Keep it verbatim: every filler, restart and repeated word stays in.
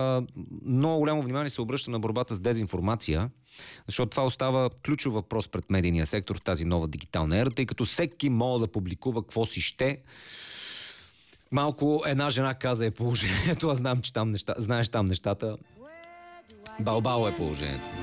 а, много голямо внимание се обръща на борбата с дезинформация, защото това остава ключов въпрос пред медийния сектор в тази нова дигитална ера, тъй като всеки може да публикува какво си ще. Малко една жена каза е положението, аз знам, че там неща, знаеш там нещата. Балбало е положението.